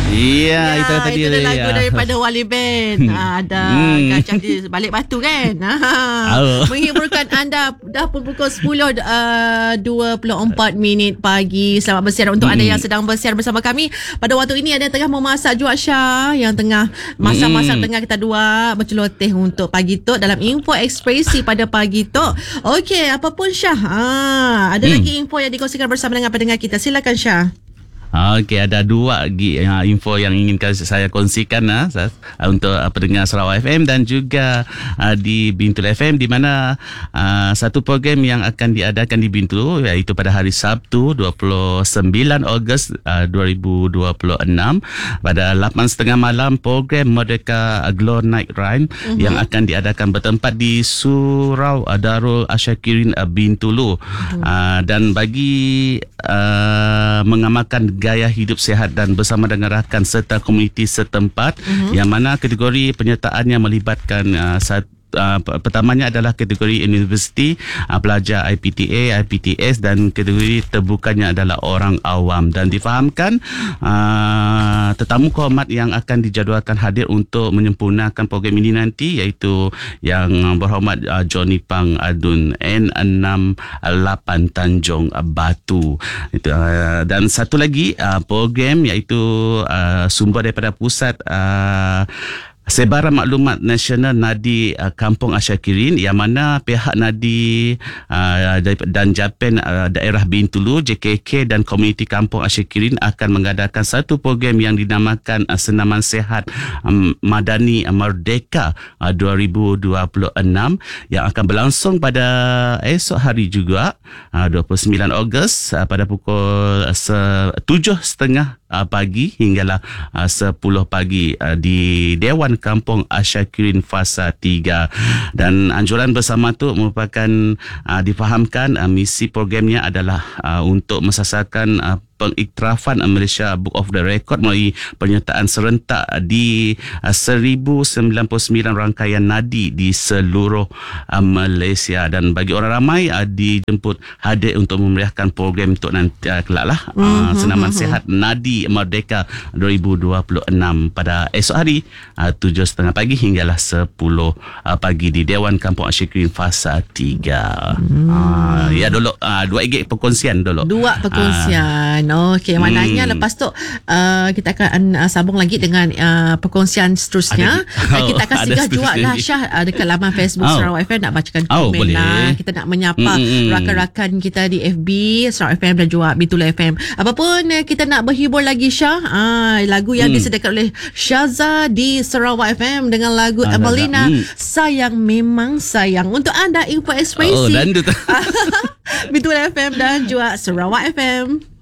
Ya, itu tadi itu dia. lagu daripada Wali Band. Ada Gajah di Balik Batu kan. Menghiburkan anda. Dah pun pukul 10.24 pagi. Selamat bersiar untuk anda yang sedang bersiar bersama kami. Pada waktu ini ada yang tengah memasak juga Syah, yang tengah masak-masak tengah kita dua berceloteh untuk pagi tu dalam info ekspresi pada pagi tu. Okey, apa pun Syah, ada lagi info yang dikongsikan bersama dengan pendengar kita. Silakan Syah. Okey, ada dua lagi info yang ingin saya kongsikan untuk pendengar Sarawak FM dan juga di Bintulu FM, di mana satu program yang akan diadakan di Bintulu iaitu pada hari Sabtu 29 Ogos 2026 pada 8.30 malam, program Merdeka Glow Night Rhyme yang akan diadakan bertempat di Surau Darul Asyakirin Bintulu. Dan bagi mengamalkan gaya hidup sihat dan bersama dengan rakan serta komuniti setempat, yang mana kategori penyertaannya melibatkan pertamanya adalah kategori universiti, pelajar IPTA, IPTS, dan kategori terbukanya adalah orang awam. Dan difahamkan tetamu kehormat yang akan dijadualkan hadir untuk menyempurnakan program ini nanti iaitu yang berhormat Johnny Pang Adun N68 Tanjung Batu. Dan satu lagi program iaitu sumber daripada pusat Sebaran Maklumat Nasional Nadi Kampung Asyakirin, yang mana pihak Nadi dan Japan daerah Bintulu, JKK dan komuniti Kampung Asyakirin akan mengadakan satu program yang dinamakan Senaman Sehat Madani Merdeka 2026 yang akan berlangsung pada esok hari juga 29 Ogos pada pukul 7.30 pagi hinggalah 10 pagi di Dewan Kampung Asyakirin Fasa 3. Dan anjuran bersama tu merupakan difahamkan misi programnya adalah untuk mensasarkan pengiktirafan Malaysia Book of the Record melalui penyertaan serentak di 1099 rangkaian nadi di seluruh Malaysia. Dan bagi orang ramai dijemput hadir untuk memeriahkan program untuk nanti kelaklah Senaman Sehat Nadi Merdeka 2026 pada esok hari 7.30 pagi hinggalah 10 pagi di Dewan Kampung Asyakirin Fasa 3. Ya dulu dua gig perkongsian dulu. Dua perkongsian. Okey, maknanya lepas tu kita akan sambung lagi dengan perkongsian seterusnya. Kita akan singgah juga lah Syah dekat laman Facebook Sarawak FM, nak bacakan komen lah. Kita nak menyapa rakan-rakan kita di FB Sarawak FM dan juga Bintulu FM. Apapun kita nak berhibur lagi Syah, lagu yang disediakan oleh Syaza di Sarawak FM dengan lagu Emelina, Sayang Memang Sayang. Untuk anda info ekspresi dandut Bintulu FM dan juga Sarawak FM.